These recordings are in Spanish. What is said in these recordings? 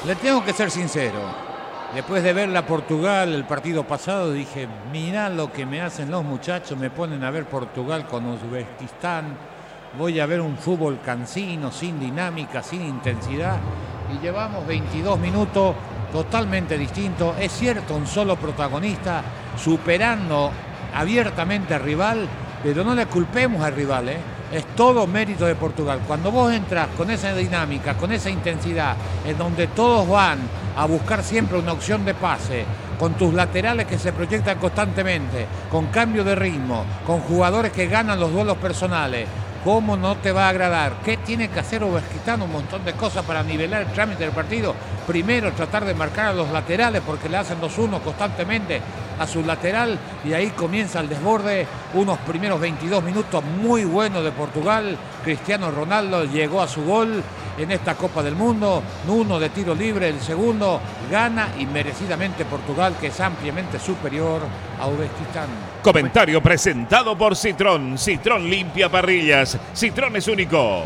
Le tengo que ser sincero. Después de ver la Portugal el partido pasado, dije, mirá lo que me hacen los muchachos, me ponen a ver Portugal con Uzbekistán, voy a ver un fútbol cansino, sin dinámica, sin intensidad, y llevamos 22 minutos totalmente distintos. Es cierto, un solo protagonista superando abiertamente al rival, pero no le culpemos al rival, es todo mérito de Portugal. Cuando vos entras con esa dinámica, con esa intensidad, en donde todos van a buscar siempre una opción de pase, con tus laterales que se proyectan constantemente, con cambio de ritmo, con jugadores que ganan los duelos personales, ¿cómo no te va a agradar? ¿Qué tiene que hacer Uzbekistán? Un montón de cosas para nivelar el trámite del partido. Primero, tratar de marcar a los laterales porque le hacen 2-1 constantemente a su lateral y ahí comienza el desborde. Unos primeros 22 minutos muy buenos de Portugal. Cristiano Ronaldo llegó a su gol en esta Copa del Mundo. Uno de tiro libre, el segundo gana y merecidamente Portugal, que es ampliamente superior a Uzbekistán. Comentario presentado por Citroën. Citroën limpia parrillas. Citroën es único.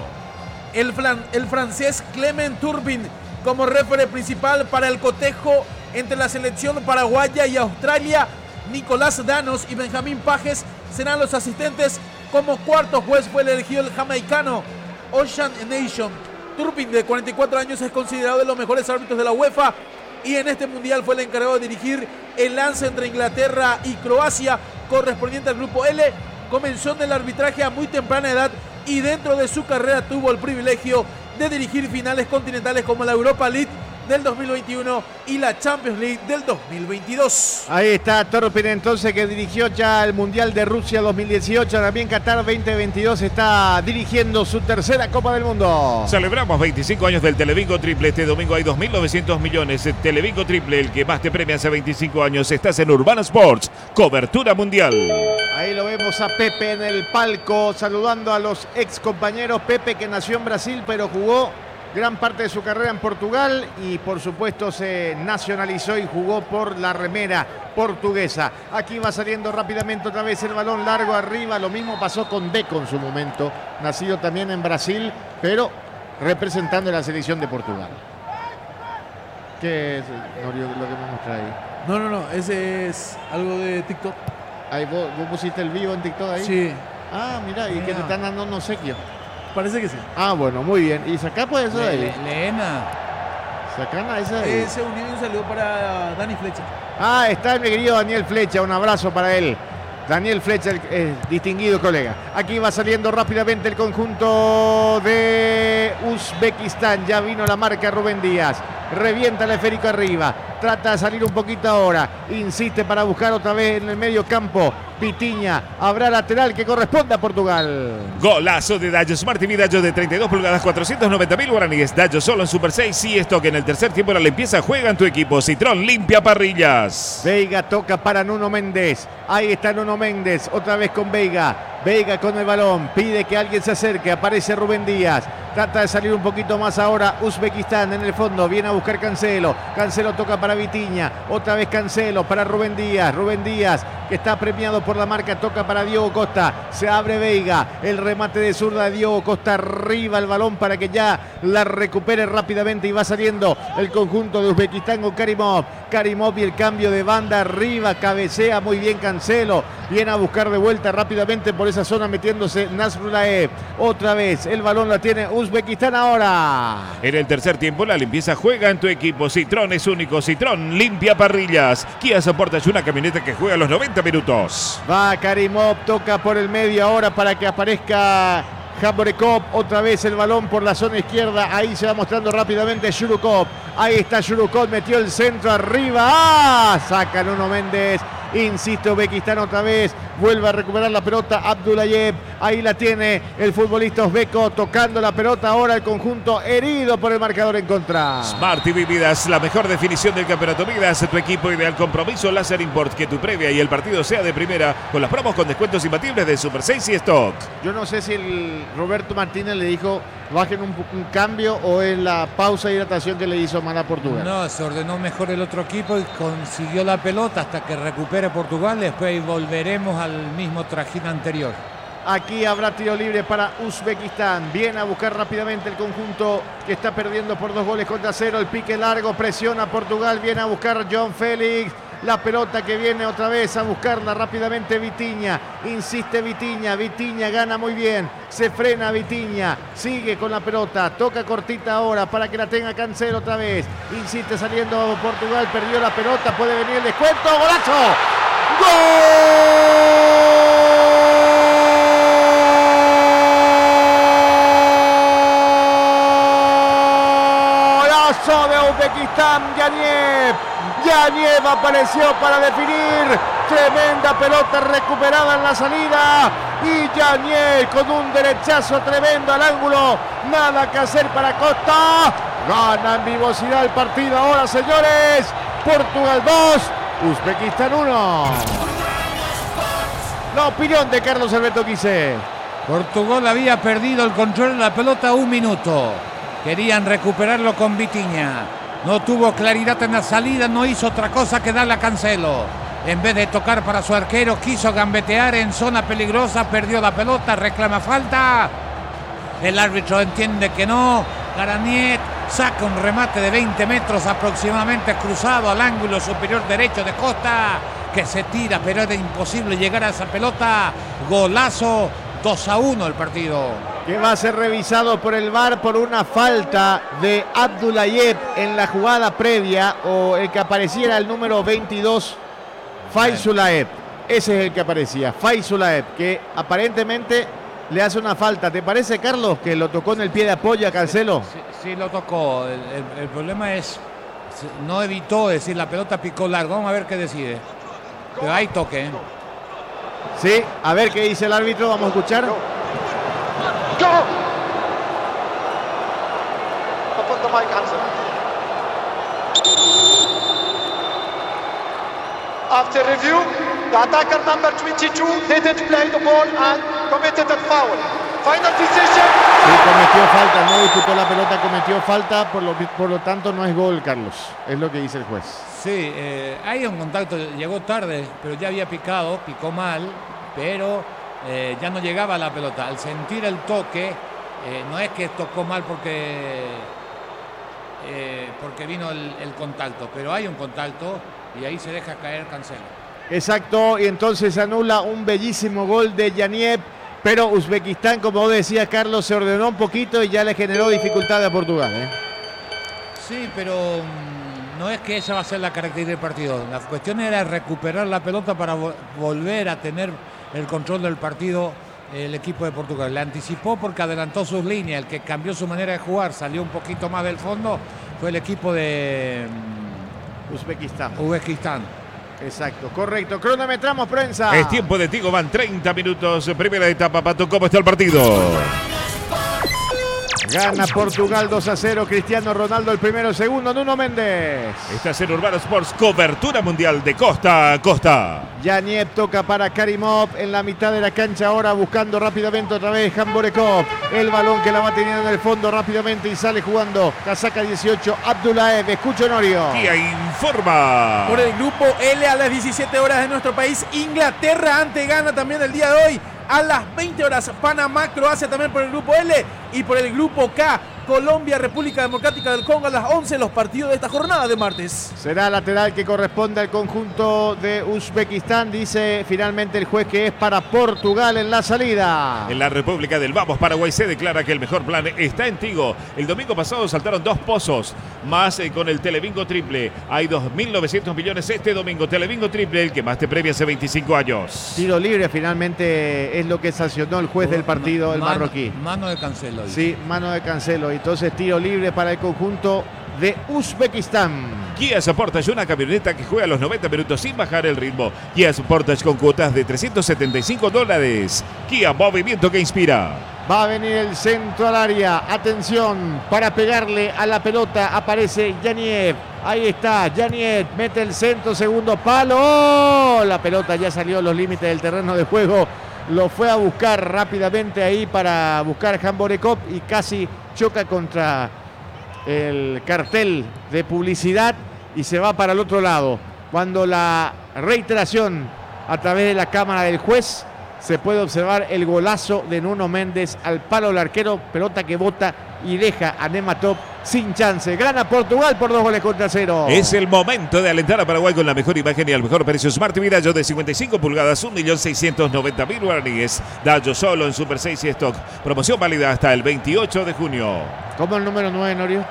El francés Clement Turpin como referee principal para el cotejo entre la selección paraguaya y Australia. Nicolás Danos y Benjamín Pajes serán los asistentes. Como cuarto juez fue elegido el jamaicano Ocean Nation. Turpin, de 44 años, es considerado de los mejores árbitros de la UEFA y en este mundial fue el encargado de dirigir el lance entre Inglaterra y Croacia correspondiente al grupo L. Comenzó en el arbitraje a muy temprana edad y dentro de su carrera tuvo el privilegio de dirigir finales continentales como la Europa League del 2021 y la Champions League del 2022. Ahí está Turpin, entonces, que dirigió ya el Mundial de Rusia 2018, también Qatar 2022, está dirigiendo su tercera Copa del Mundo. Celebramos 25 años del Telebingo Triple. Este domingo hay 2.900 millones. Telebingo Triple, el que más te premia hace 25 años. Estás en Urbana Sports, cobertura mundial. Ahí lo vemos a Pepe en el palco, saludando a los ex compañeros. Pepe, que nació en Brasil, pero jugó gran parte de su carrera en Portugal y por supuesto se nacionalizó y jugó por la remera portuguesa. Aquí va saliendo rápidamente otra vez el balón largo arriba. Lo mismo pasó con Deco en su momento, nacido también en Brasil, pero representando a la selección de Portugal. ¿Qué es, Norio, lo que me muestra ahí? No, ese es algo de TikTok. Ahí vos pusiste el vivo en TikTok ahí. Sí. Ah, mira, y que te están dando un obsequio. Parece que sí. Ah, bueno, muy bien. ¿Y saca pues eso de ahí? Leena. Sacana esa de ahí. Ese unido y un saludo para Dani Flecha. Ah, está mi querido Daniel Flecha. Un abrazo para él. Daniel Flecha, el distinguido colega. Aquí va saliendo rápidamente el conjunto de Uzbekistán. Ya vino la marca Rubén Díaz. Revienta el esférico arriba. Trata de salir un poquito ahora. Insiste para buscar otra vez en el medio campo. Pitiña. Habrá lateral que corresponde a Portugal. Golazo de Dallo Smart TV Dallo de 32 pulgadas, 490.000 guaraníes. Dallo solo en Super 6. Y esto que en el tercer tiempo la limpieza juega en tu equipo. Citroën limpia parrillas. Veiga toca para Nuno Méndez. Ahí está Nuno Méndez. Otra vez con Veiga. Veiga con el balón. Pide que alguien se acerque. Aparece Rubén Díaz. Trata de salir un poquito más ahora Uzbekistán en el fondo. Viene a buscar Cancelo. Cancelo toca para Vitinha. Otra vez Cancelo para Rubén Díaz. Rubén Díaz, que está premiado por la marca, toca para Diogo Costa. Se abre Veiga. El remate de zurda de Diogo Costa. Arriba el balón para que ya la recupere rápidamente. Y va saliendo el conjunto de Uzbekistán con Karimov. Karimov y el cambio de banda arriba. Cabecea muy bien Cancelo. Viene a buscar de vuelta rápidamente por esa zona metiéndose Nasrulaev. Otra vez el balón la tiene Uzbekistán ahora. En el tercer tiempo la limpieza juega en tu equipo. Citroën es único. Citroën limpia parrillas. Kia Sportage, una camioneta que juega los 90 minutos. Va Karimov, toca por el medio ahora para que aparezca Jaborekov. Otra vez el balón por la zona izquierda. Ahí se va mostrando rápidamente Shurukov. Ahí está Shurukov, metió el centro arriba. ¡Ah! Saca Nuno Méndez. Insiste Uzbekistán otra vez. Vuelve a recuperar la pelota Abdullayev. Ahí la tiene el futbolista uzbeco tocando la pelota. Ahora el conjunto herido por el marcador en contra. Smart TV Vidas, la mejor definición del campeonato Vidas. Tu equipo ideal, compromiso Láser Import. Que tu previa y el partido sea de primera. Con las promos con descuentos imbatibles de Super 6 y Stock. Yo no sé si el Roberto Martínez le dijo bajen un cambio o en la pausa de hidratación que le hizo mal a Portugal. No, se ordenó mejor el otro equipo y consiguió la pelota hasta que recupere Portugal. Después volveremos al mismo trajín anterior. Aquí habrá tiro libre para Uzbekistán. Viene a buscar rápidamente el conjunto que está perdiendo por 2-0. El pique largo, presiona Portugal. Viene a buscar John Félix. La pelota que viene otra vez a buscarla rápidamente Vitinha. Insiste Vitinha. Vitinha gana muy bien. Se frena Vitinha. Sigue con la pelota. Toca cortita ahora para que la tenga Cancelo otra vez. Insiste saliendo Portugal. Perdió la pelota. Puede venir el descuento. ¡Golazo! ¡Golazo de Uzbekistán! Yaniev apareció para definir. Tremenda pelota recuperada en la salida. Y Yaniev con un derechazo tremendo al ángulo. Nada que hacer para Costa. Gana en vivosidad el partido ahora, señores. Portugal 2, Uzbekistán 1. La opinión de Carlos Alberto Quise. Portugal había perdido el control de la pelota 1 minuto. Querían recuperarlo con Vitinha. No tuvo claridad en la salida, no hizo otra cosa que darle a Cancelo. En vez de tocar para su arquero, quiso gambetear en zona peligrosa, perdió la pelota, reclama falta. El árbitro entiende que no. Garaniet saca un remate de 20 metros aproximadamente cruzado al ángulo superior derecho de Costa, que se tira, pero era imposible llegar a esa pelota. Golazo, 2-1 el partido. Que va a ser revisado por el VAR por una falta de Abdullayev en la jugada previa, o el que apareciera el número 22, Faizulaev. Ese es el que aparecía, Faizulaev, que aparentemente le hace una falta. ¿Te parece, Carlos, que lo tocó en el pie de apoyo a Cancelo? Sí, lo tocó. El problema es, no evitó, decir, la pelota picó largo. Vamos a ver qué decide. Pero hay toque. Sí, a ver qué dice el árbitro, vamos a escuchar. After review, the attacker number 22 didn't play the ball and committed a foul. Final decision. Sí, cometió falta, no disputó la pelota, cometió falta, por lo tanto no es gol, Carlos. Es lo que dice el juez. Sí, hay un contacto, llegó tarde, pero ya había picó mal, pero ya no llegaba a la pelota. Al sentir el toque, no es que tocó mal porque vino el contacto, pero hay un contacto y ahí se deja caer Cancelo. Exacto, y entonces anula un bellísimo gol de Yaniev, pero Uzbekistán, como decía Carlos, se ordenó un poquito y ya le generó dificultad a Portugal. Sí, pero no es que esa va a ser la característica del partido. La cuestión era recuperar la pelota para volver a tener el control del partido el equipo de Portugal. Le anticipó porque adelantó sus líneas. El que cambió su manera de jugar, salió un poquito más del fondo, fue el equipo de Uzbekistán. Exacto, correcto. Cronometramos, prensa. Es tiempo de Tigo, van 30 minutos. Primera etapa, Pato, ¿cómo está el partido? Gana Portugal 2-0. Cristiano Ronaldo el primero, el segundo, Nuno Méndez. Estás en Urbano Sports, cobertura mundial de costa a costa. Yaniev toca para Karimov en la mitad de la cancha ahora, buscando rápidamente otra vez Hamborekov. El balón que la va teniendo en el fondo rápidamente y sale jugando. Casaca 18, Abdullayev. Escucho, Honorio. Guía informa. Por el grupo L a las 17 horas de nuestro país, Inglaterra ante Ghana también el día de hoy. A las 20 horas, Panamá, Croacia también por el grupo L. Y por el grupo K, Colombia, República Democrática del Congo a las 11 los partidos de esta jornada de martes. Será lateral que corresponde al conjunto de Uzbekistán. Dice finalmente el juez que es para Portugal en la salida. En la República del Vamos, Paraguay se declara que el mejor plan está en Tigo. El domingo pasado saltaron 2 pozos, más con el Telebingo Triple. Hay 2.900 millones este domingo. Telebingo Triple, el que más te premia hace 25 años. Tiro libre finalmente es lo que sancionó el juez del partido, el marroquí. Mano de Cancelo. Sí, mano de Cancelo. Entonces tiro libre para el conjunto de Uzbekistán. Kia Sportage, una camioneta que juega los 90 minutos sin bajar el ritmo. Kia Sportage con cuotas de $375. Kia, movimiento que inspira. Va a venir el centro al área. Atención, para pegarle a la pelota aparece Yaniev. Ahí está, Yaniev mete el centro, segundo palo. ¡Oh! La pelota ya salió a los límites del terreno de juego. Lo fue a buscar rápidamente ahí para buscar Hamborekov y casi choca contra el cartel de publicidad y se va para el otro lado. Cuando la reiteración a través de la cámara del juez se puede observar el golazo de Nuno Méndez al palo del arquero, pelota que bota y deja a Nematov sin chance. Gana Portugal por 2-0. Es el momento de alentar a Paraguay con la mejor imagen y al mejor precio. Smart TV Dallo de 55 pulgadas, 1.690.000 guaraníes. Dallo solo en Super 6 y Stock. Promoción válida hasta el 28 de junio. ¿Cómo el número 9, Norio?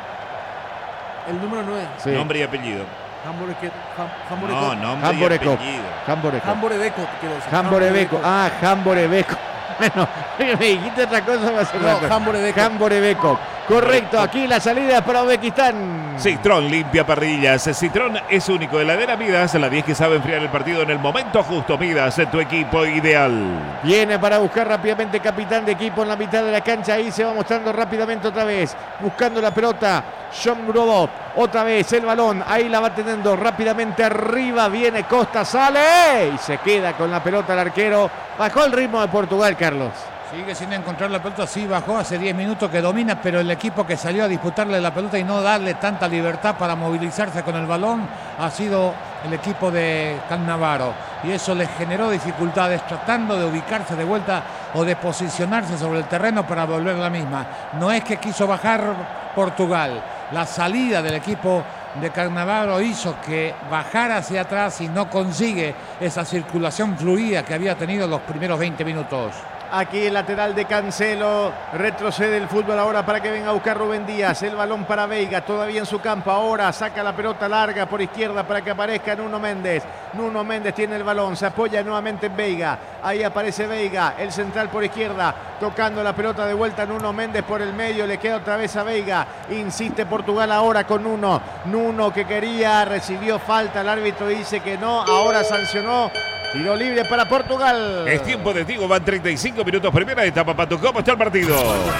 El número 9. Sí. Nombre y apellido. Jamboreco. Nombre y apellido. Jamborebeco, quiero decir. Jamborebeco. Ah, Jamborebeco. Bueno, me dijiste otra cosa más No, Jamborebeco. Correcto, aquí la salida para Uzbekistán. Citroën limpia parrillas. Citroën es único. Heladera Midas, la 10 que sabe enfriar el partido en el momento justo. Midas, tu equipo ideal. Viene para buscar rápidamente capitán de equipo en la mitad de la cancha. Ahí se va mostrando rápidamente otra vez. Buscando la pelota. John Murodov. Otra vez el balón. Ahí la va teniendo rápidamente arriba. Viene Costa, sale. Y se queda con la pelota el arquero. Bajó el ritmo de Portugal, Carlos. Sigue sin encontrar la pelota, sí bajó hace 10 minutos que domina, pero el equipo que salió a disputarle la pelota y no darle tanta libertad para movilizarse con el balón ha sido el equipo de Cannavaro. Y eso les generó dificultades tratando de ubicarse de vuelta o de posicionarse sobre el terreno para volver la misma. No es que quiso bajar Portugal, la salida del equipo de Cannavaro hizo que bajara hacia atrás y no consigue esa circulación fluida que había tenido los primeros 20 minutos. Aquí el lateral de Cancelo, retrocede el fútbol ahora para que venga a buscar Rubén Díaz, el balón para Veiga, todavía en su campo, ahora saca la pelota larga por izquierda para que aparezca Nuno Méndez. Nuno Méndez tiene el balón, se apoya nuevamente en Veiga, ahí aparece Veiga, el central por izquierda, tocando la pelota de vuelta Nuno Méndez por el medio, le queda otra vez a Veiga, insiste Portugal ahora con Nuno que quería, recibió falta, el árbitro dice que no, ahora sancionó. Tiro libre para Portugal. Es tiempo de Tigo, van 35 minutos, primera etapa, Pato. ¿Cómo está el partido?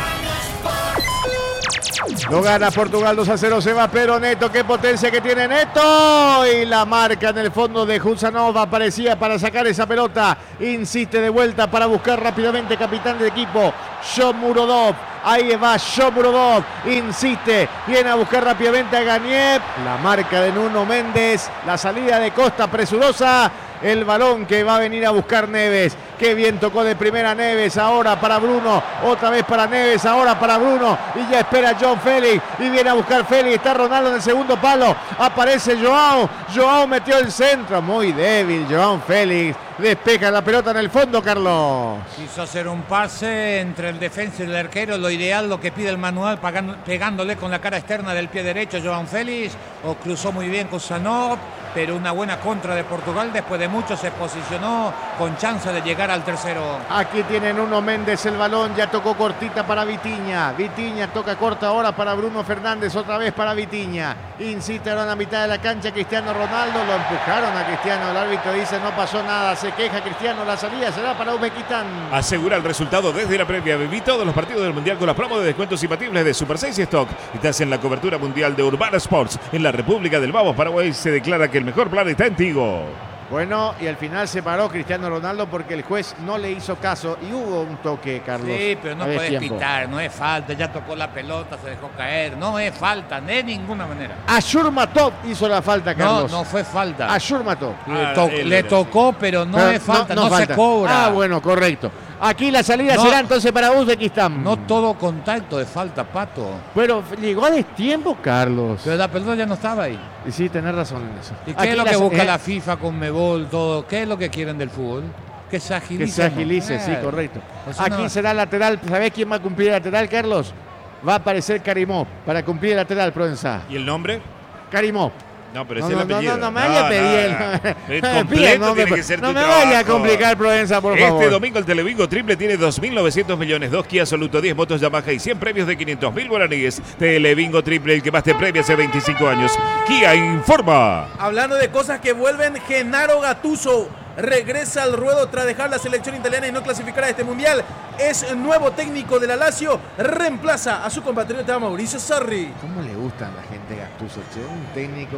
Lo gana Portugal 2-0, se va pero Neto, qué potencia que tiene Neto. Y la marca en el fondo de Husanov aparecía para sacar esa pelota. Insiste de vuelta para buscar rápidamente capitán del equipo, John Murodov. Ahí va John Murodov, insiste, viene a buscar rápidamente a Ganiev. La marca de Nuno Méndez, la salida de Costa presurosa. El balón que va a venir a buscar Neves. Qué bien tocó de primera Neves. Ahora para Bruno. Otra vez para Neves. Ahora para Bruno. Y ya espera John Félix. Y viene a buscar Félix. Está Ronaldo en el segundo palo. Aparece Joao. Joao metió el centro. Muy débil Joao Félix. Despeja la pelota en el fondo, Carlos. Quiso hacer un pase entre el defensa y el arquero. Lo ideal, lo que pide el manual, pegándole con la cara externa del pie derecho Joao Félix. O cruzó muy bien Husanov. Pero una buena contra de Portugal. Después de mucho se posicionó con chance de llegar al tercero. Aquí tiene Nuno Méndez el balón. Ya tocó cortita para Vitinha. Vitinha toca corta ahora para Bruno Fernández. Otra vez para Vitinha. Insiste ahora en la mitad de la cancha Cristiano Ronaldo. Lo empujaron a Cristiano. El árbitro dice no pasó nada. Se queja Cristiano. La salida será para Uzbekistán. Asegura el resultado desde la previa. Viví todos los partidos del Mundial con las promos de descuentos imbatibles de Super 6 y Stock. Estás en la cobertura mundial de Urbana Sports. En la República del Vamos, Paraguay, se declara que el mejor plan está en Tigo. Bueno, y al final se paró Cristiano Ronaldo porque el juez no le hizo caso y hubo un toque, Carlos. Sí, pero no puedes pitar, no es falta, ya tocó la pelota, se dejó caer, no es falta, de ninguna manera. Ashurmatov hizo la falta, Carlos. No fue falta. Ashurmatov. Le tocó, pero no es falta, no se cobra. Ah, bueno, correcto. Aquí la salida será entonces para Uzbekistán. No todo contacto de falta, Pato. Pero llegó a destiempo, Carlos. Pero la pelota ya no estaba ahí. Y sí, tenés razón en eso. ¿Y qué es lo que busca la FIFA con Mebol, todo? ¿Qué es lo que quieren del fútbol? Que se agilice. Que se agilice, sí, correcto. Aquí será lateral. ¿Sabés quién va a cumplir el lateral, Carlos? Va a aparecer Karimov para cumplir el lateral, Provenza. ¿Y el nombre? Karimov. No, pero es el apellido. No me vaya a pedir. Completo tiene que ser tu no me trabajo. vaya a complicar, Provenza, por favor. Este domingo el Telebingo Triple tiene 2.900 millones, 2 Kia Soluto, 10 motos Yamaha y 100 premios de 500.000 guaraníes. Telebingo Triple, el que más te premia hace 25 años. Kia informa. Hablando de cosas que vuelven, Gennaro Gattuso regresa al ruedo tras dejar la selección italiana y no clasificar a este mundial. Es nuevo técnico de la Lazio, reemplaza a su compatriota Mauricio Sarri. ¿Cómo le gusta a la gente Gattuso? Un técnico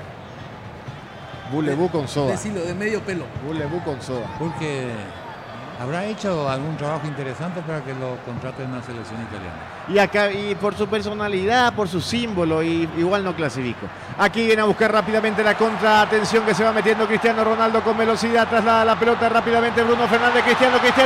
bulebú con soda. Decilo, de medio pelo. Bulebú con soda. Porque habrá hecho algún trabajo interesante para que lo contraten en la selección italiana. Y acá, y por su personalidad, por su símbolo, y igual no clasifico. Aquí viene a buscar rápidamente la contra. Atención que se va metiendo Cristiano Ronaldo con velocidad. Traslada la pelota rápidamente Bruno Fernández. Cristiano. Gol.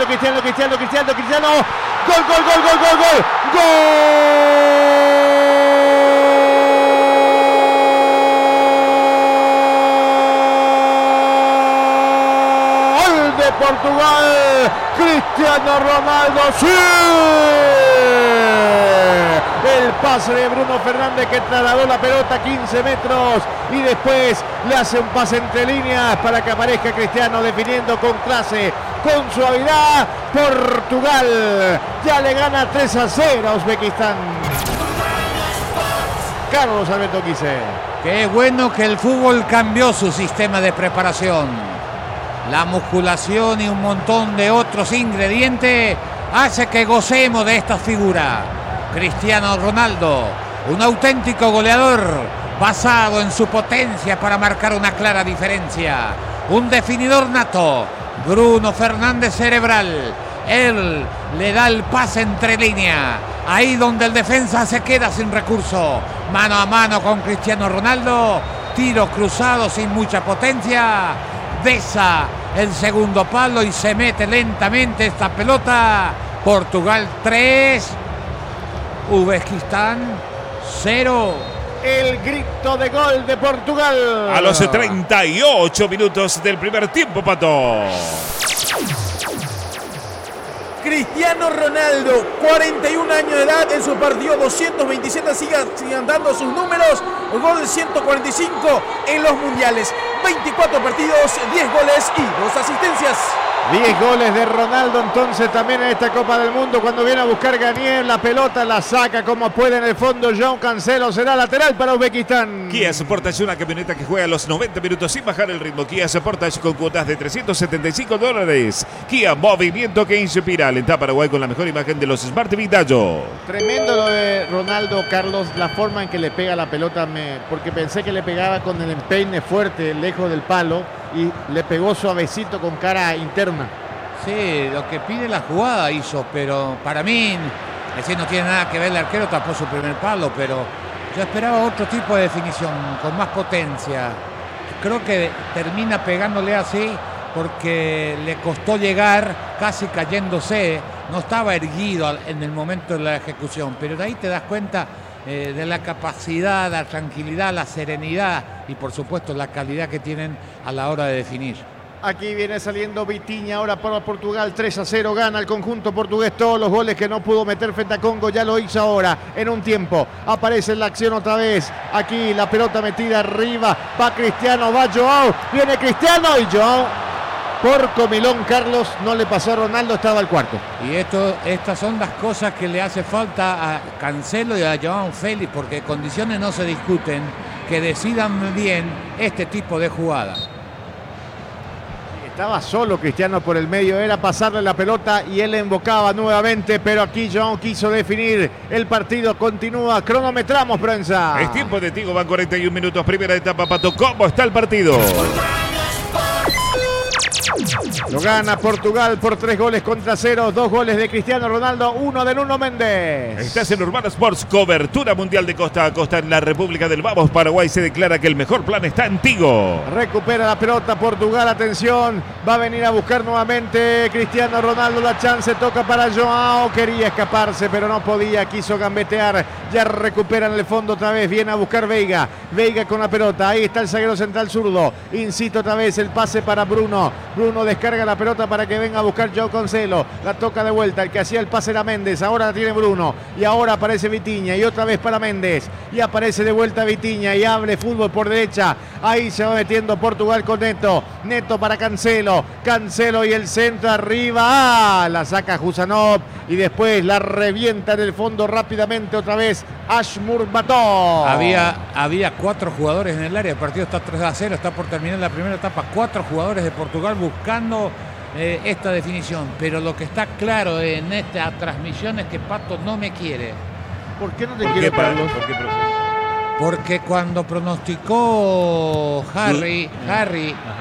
De Portugal, Cristiano Ronaldo, sí. El pase de Bruno Fernández que trasladó la pelota 15 metros y después le hace un pase entre líneas para que aparezca Cristiano definiendo con clase, con suavidad. Portugal ya le gana 3-0 a Uzbekistán. Carlos Alberto Quise. Qué bueno que el fútbol cambió su sistema de preparación. La musculación y un montón de otros ingredientes hace que gocemos de esta figura. Cristiano Ronaldo, un auténtico goleador basado en su potencia para marcar una clara diferencia. Un definidor nato. Bruno Fernández cerebral. Él le da el pase entre líneas. Ahí donde el defensa se queda sin recurso. Mano a mano con Cristiano Ronaldo. Tiro cruzado sin mucha potencia. Besa el segundo palo y se mete lentamente esta pelota. Portugal 3, Uzbekistán 0. El grito de gol de Portugal. A los 38 minutos del primer tiempo, Pato. Cristiano Ronaldo, 41 años de edad, en su partido 227, sigan dando sus números. Gol 145 en los mundiales. 24 partidos, 10 goles y 2 asistencias. 10 goles de Ronaldo entonces también en esta Copa del Mundo. Cuando viene a buscar Garnier, la pelota la saca como puede en el fondo. João Cancelo será lateral para Uzbekistán. Kia Sportage, una camioneta que juega los 90 minutos sin bajar el ritmo. Kia Sportage con cuotas de $375. Kia, movimiento que inspira. Alenta Paraguay con la mejor imagen de los Smart Vintage. Tremendo lo de Ronaldo, Carlos, la forma en que le pega la pelota, porque pensé que le pegaba con el empeine fuerte, lejos del palo, y le pegó suavecito con cara interna. Sí, lo que pide la jugada hizo, pero para mí, es decir, no tiene nada que ver, el arquero tapó su primer palo, pero yo esperaba otro tipo de definición, con más potencia. Creo que termina pegándole así porque le costó llegar, casi cayéndose, no estaba erguido en el momento de la ejecución, pero de ahí te das cuenta de la capacidad, la tranquilidad, la serenidad y por supuesto la calidad que tienen a la hora de definir. Aquí viene saliendo Vitinha ahora para Portugal. 3-0 gana el conjunto portugués. Todos los goles que no pudo meter frente a Congo ya lo hizo ahora en un tiempo. Aparece en la acción otra vez. Aquí la pelota metida arriba. Va Cristiano, va João. Viene Cristiano y João por comilón, Carlos, no le pasó a Ronaldo, estaba al cuarto. Y estas son las cosas que le hace falta a Cancelo y a João Félix, porque condiciones no se discuten, que decidan bien este tipo de jugadas. Estaba solo Cristiano por el medio, era pasarle la pelota y él embocaba nuevamente, pero aquí João quiso definir. El partido continúa, cronometramos, prensa. Es tiempo de Tigo, van 41 minutos, primera etapa, Pato. ¿Cómo está el partido? Lo gana Portugal por 3-0. 2 goles de Cristiano Ronaldo, 1 de Nuno Méndez. Estás en Urbana Sports, cobertura mundial de costa a costa en la República del Vamos. Paraguay se declara que el mejor plan está en Tigo. Recupera la pelota Portugal, atención, va a venir a buscar nuevamente Cristiano Ronaldo, la chance, toca para João, quería escaparse pero no podía, quiso gambetear, ya recupera en el fondo otra vez, viene a buscar Veiga con la pelota, ahí está el zaguero central zurdo, incita otra vez el pase para Bruno descarga la pelota para que venga a buscar João Cancelo, la toca de vuelta, el que hacía el pase era Méndez, ahora la tiene Bruno y ahora aparece Vitinha y otra vez para Méndez y aparece de vuelta Vitinha y abre fútbol por derecha, ahí se va metiendo Portugal con Neto para Cancelo y el centro arriba, la saca Husanov y después la revienta en el fondo rápidamente otra vez Ashmur Mató. Había 4 jugadores en el área, el partido está 3-0, está por terminar la primera etapa, 4 jugadores de Portugal buscando esta definición, pero lo que está claro en esta transmisión es que Pato no me quiere. ¿Por qué no te quiere, Carlos? ¿Por qué, profe? Porque cuando pronosticó Harry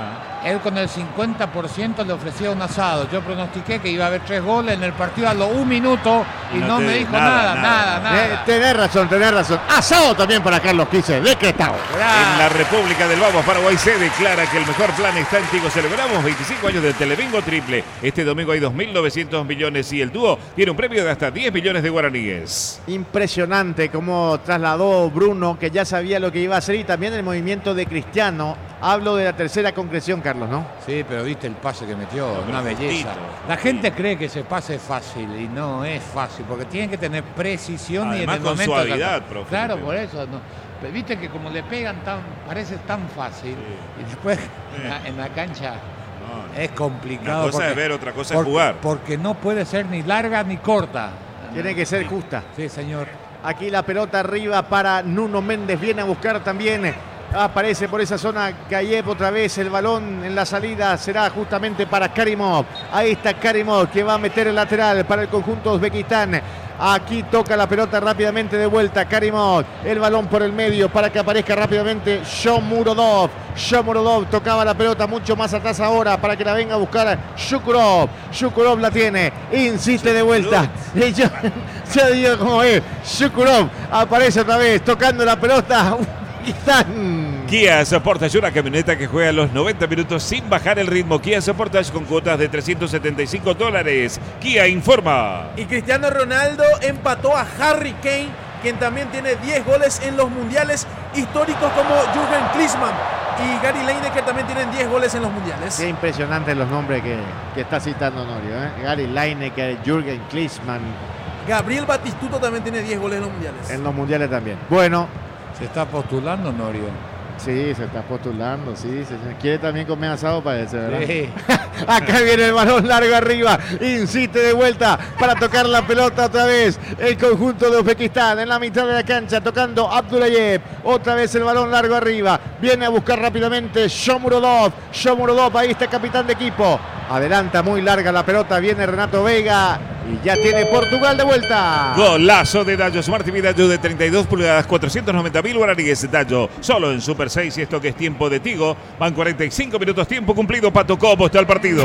él con el 50% le ofrecía un asado. Yo pronostiqué que iba a haber 3 goles en el partido a los 1 minuto y no me dijo nada. Tenés razón. Asado también para Carlos Quise, decretado. En la República del Vamos, Paraguay se declara que el mejor plan está en Tigo. Celebramos 25 años del Telebingo Triple. Este domingo hay 2.900 millones y el dúo tiene un premio de hasta 10 millones de guaraníes. Impresionante cómo trasladó Bruno, que ya sabía lo que iba a hacer, y también el movimiento de Cristiano. Hablo de la tercera concreción, Carlos, ¿no? Sí, pero viste el pase que metió, una belleza. justito. La gente cree que ese pase es fácil y no es fácil, porque tienen que tener precisión. Además, y en el con momento suavidad, profe. Claro, por eso. No. Pero viste que como le pegan parece tan fácil, y después en la cancha es complicado. Una cosa es ver, otra cosa es jugar. Porque no puede ser ni larga ni corta. Tiene que ser justa. Sí, señor. Aquí la pelota arriba para Nuno Méndez. Viene a buscar también. Aparece por esa zona Gayev otra vez. El balón en la salida será justamente para Karimov. Ahí está Karimov, que va a meter el lateral para el conjunto de Uzbekistán. Aquí toca la pelota rápidamente de vuelta Karimov. El balón por el medio para que aparezca rápidamente Shomurodov. Shomurodov tocaba la pelota mucho más atrás ahora para que la venga a buscar Shukurov. Shukurov la tiene. Insiste de vuelta. Y yo digo cómo es. Shukurov aparece otra vez tocando la pelota. Kia Sportage, una camioneta que juega los 90 minutos sin bajar el ritmo. Kia Sportage con cuotas de $375. Kia informa. Y Cristiano Ronaldo empató a Harry Kane, quien también tiene 10 goles en los mundiales históricos, como Jürgen Klinsmann y Gary Lineker también tienen 10 goles en los mundiales. Qué impresionantes los nombres que está citando Norio, ¿eh? Gary Lineker, Jürgen Klinsmann. Gabriel Batistuta también tiene 10 goles en los mundiales. En los mundiales también. Bueno. ¿Se está postulando, Norio? Sí, se está postulando, sí. Quiere también comer asado, parece, ¿verdad? Sí. Acá viene el balón largo arriba. Insiste de vuelta para tocar la pelota otra vez. El conjunto de Uzbekistán en la mitad de la cancha, tocando Abdullayev. Otra vez el balón largo arriba. Viene a buscar rápidamente Shomurodov. Shomurodov, ahí está el capitán de equipo. Adelanta muy larga la pelota. Viene Renato Veiga. Y ya tiene Portugal de vuelta. Golazo de Dallo Smart TV Dallo de 32 pulgadas, 490.000 guaraníes. Dallo, solo en Super 6, y esto que es tiempo de Tigo. Van 45 minutos, tiempo cumplido. Pato, ¿cómo está el partido?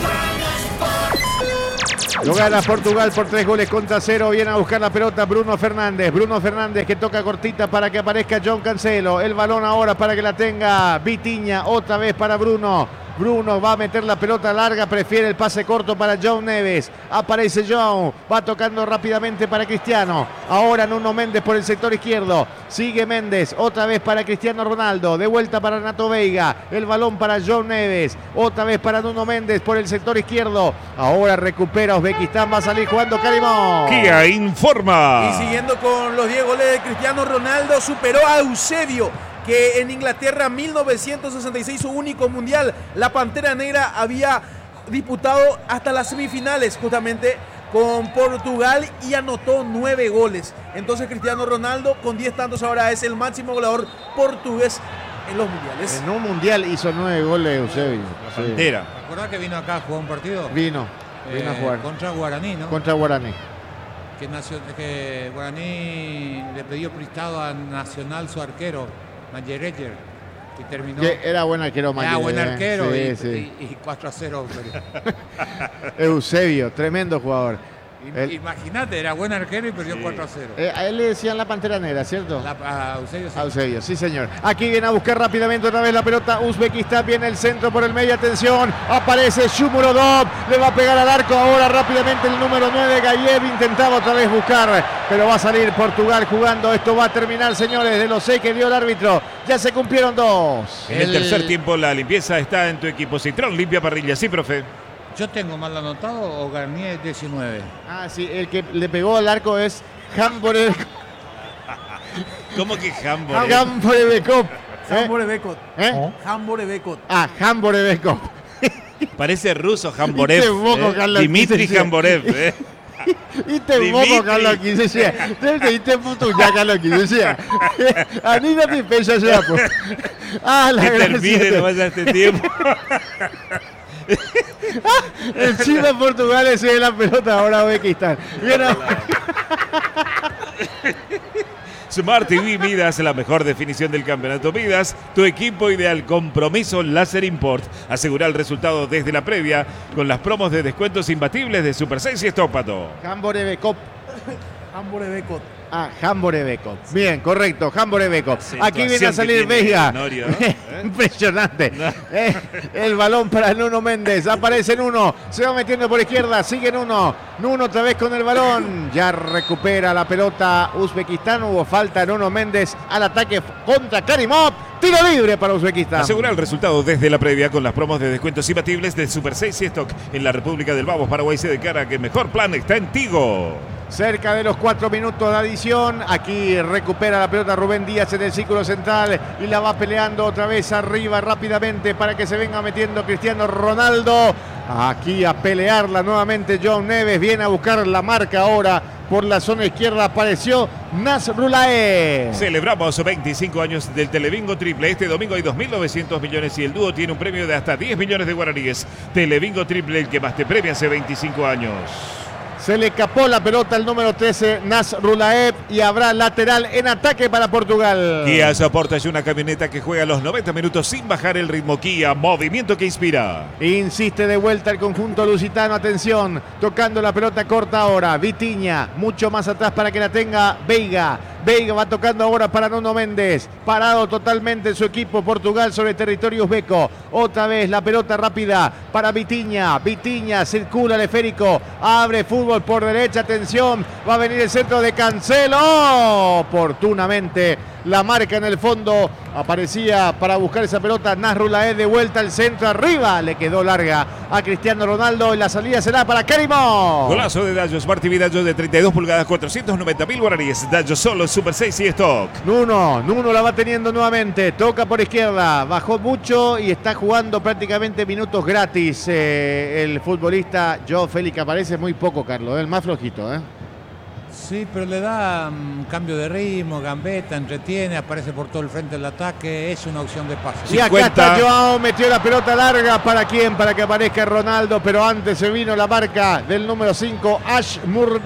Lo gana Portugal por 3-0. Viene a buscar la pelota Bruno Fernández. Bruno Fernández que toca cortita para que aparezca John Cancelo. El balón ahora para que la tenga Vitinha. Otra vez para Bruno. Bruno va a meter la pelota larga, prefiere el pase corto para João Neves. Aparece João, va tocando rápidamente para Cristiano. Ahora Nuno Méndez por el sector izquierdo. Sigue Méndez, otra vez para Cristiano Ronaldo. De vuelta para Renato Veiga. El balón para João Neves. Otra vez para Nuno Méndez por el sector izquierdo. Ahora recupera Uzbekistán, va a salir jugando Karimov. Kia informa. Y siguiendo con los 10 goles de Cristiano Ronaldo, superó a Eusebio, que en Inglaterra 1966, su único mundial, la Pantera Negra había disputado hasta las semifinales justamente con Portugal y anotó 9 goles. Entonces Cristiano Ronaldo con 10 tantos ahora es el máximo goleador portugués en los mundiales. En un mundial hizo 9 goles Eusebio. La Pantera. ¿Te acordás que vino acá a jugar un partido? Vino a jugar. Contra Guaraní, ¿no? Contra Guaraní. Que Guaraní le pidió prestado a Nacional su arquero, Mayereyer, que terminó. Que era buen arquero Era buen arquero, sí. y 4-0. Eusebio, tremendo jugador. Imagínate, era buen arquero y perdió 4-0. A él le decían la Pantera Negra, ¿cierto? A Eusebio, sí. A Eusebio, sí señor. Aquí viene a buscar rápidamente otra vez la pelota Uzbekistán, viene el centro por el medio, atención, aparece Shomurodov, le va a pegar al arco ahora rápidamente el número 9, Gayev, intentaba otra vez buscar, pero va a salir Portugal jugando. Esto va a terminar, señores, de los 6 que dio el árbitro, ya se cumplieron 2. En el tercer tiempo la limpieza está en tu equipo. Citrón limpia parrilla, sí, profe. ¿Yo tengo mal anotado o Garnier 19? Ah, sí, el que le pegó al arco es Hambore. ¿Cómo que Hambore? Hamborebekov. Hamborebekov. Hamborebekov. Ah, Hamborebekov. Parece ruso, Hamborev. Dimitri Hamborev. Y te moco Carlos Quince. Y te puto ya Carlos Quince. A mí no te pensas ya, pues. Ah, la que termine nomás este tiempo. Encima Portugal le sigue la pelota ahora a Uzbekistán. Smart TV Midas, la mejor definición del campeonato Midas. Tu equipo ideal, compromiso Láser Import. Asegura el resultado desde la previa con las promos de descuentos imbatibles de Super 6 y Estópato. Hambore Becop. Hambore Becot. Ah, Hambore Becop. Bien, correcto, Hambore Becop. Aquí viene a Acentuación salir que tiene Veiga. Norio, ¿no? Impresionante. El balón para Nuno Méndez. Aparece Nuno. Se va metiendo por izquierda. Sigue Nuno. Nuno otra vez con el balón. Ya recupera la pelota Uzbekistán. Hubo falta Nuno Méndez al ataque contra Karimov. Tiro libre para Uzbekistán. Asegura el resultado desde la previa con las promos de descuentos imbatibles de Super 6 y Stock en la República del Vamos. Paraguay se declara que el mejor plan está en Tigo. Cerca de los 4 minutos de adición. Aquí recupera la pelota Rubén Díaz en el círculo central y la va peleando otra vez arriba rápidamente para que se venga metiendo Cristiano Ronaldo. Aquí a pelearla nuevamente John Neves. Viene a buscar la marca ahora. Por la zona izquierda apareció Nasrulae. Celebramos 25 años del Telebingo Triple. Este domingo hay 2.900 millones y el dúo tiene un premio de hasta 10 millones de guaraníes. Telebingo Triple, el que más te premia hace 25 años. Se le escapó la pelota al número 13, Nasrulaev, y habrá lateral en ataque para Portugal. Kia soporta una camioneta que juega los 90 minutos sin bajar el ritmo. Kia, movimiento que inspira. Insiste de vuelta el conjunto lusitano, atención, tocando la pelota corta ahora, Vitinha, mucho más atrás para que la tenga Veiga. Veiga va tocando ahora para Nuno Méndez. Parado totalmente su equipo Portugal sobre territorio uzbeco. Otra vez la pelota rápida para Vitinha. Vitinha circula el esférico. Abre fútbol por derecha. Atención. Va a venir el centro de Cancelo. Oportunamente la marca en el fondo. Aparecía para buscar esa pelota Nasrulaev, de vuelta al centro, arriba. Le quedó larga a Cristiano Ronaldo y la salida será para Karimov. Golazo de Dallo, Smart TV Dallo de 32 pulgadas, 490.000 guaraníes. Dallo solo, Super 6 y Stock. Nuno la va teniendo nuevamente. Toca por izquierda. Bajó mucho y está jugando prácticamente minutos gratis. El futbolista Joao Félix aparece muy poco, Carlos. El más flojito, ¿eh? Sí, pero le da cambio de ritmo, gambeta, entretiene, aparece por todo el frente del ataque, es una opción de pase. Y acá está Joao, metió la pelota larga. ¿Para quién? Para que aparezca Ronaldo, pero antes se vino la marca del número 5, Ash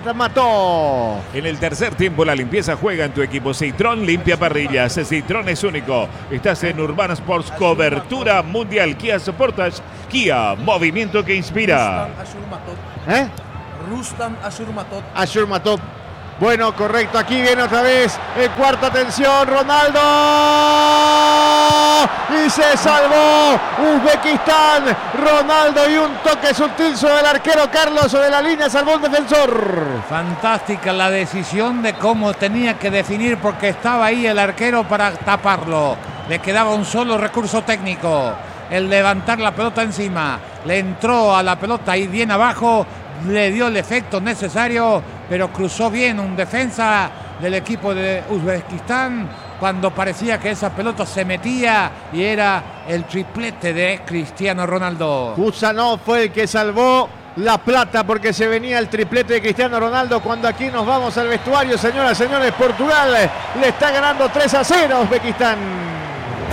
Murtamató. En el tercer tiempo la limpieza juega en tu equipo. Citroën limpia parrillas. Citroën es único. Estás en Urbana Sports, cobertura mundial. Kia Sportage, Kia, movimiento que inspira. Rustam Ashurmatov. Ashurmatov. Bueno, correcto, aquí viene otra vez el cuarto, atención, Ronaldo, y se salvó Uzbekistán, Ronaldo, y un toque sutil sobre el arquero Carlos, sobre la línea, salvó un defensor. Fantástica la decisión de cómo tenía que definir, porque estaba ahí el arquero para taparlo, le quedaba un solo recurso técnico, el levantar la pelota encima, le entró a la pelota ahí bien abajo, le dio el efecto necesario, pero cruzó bien un defensa del equipo de Uzbekistán cuando parecía que esa pelota se metía y era el triplete de Cristiano Ronaldo. Kusanov fue el que salvó la plata porque se venía el triplete de Cristiano Ronaldo. Cuando aquí nos vamos al vestuario, señoras y señores, Portugal le está ganando 3-0 a Uzbekistán.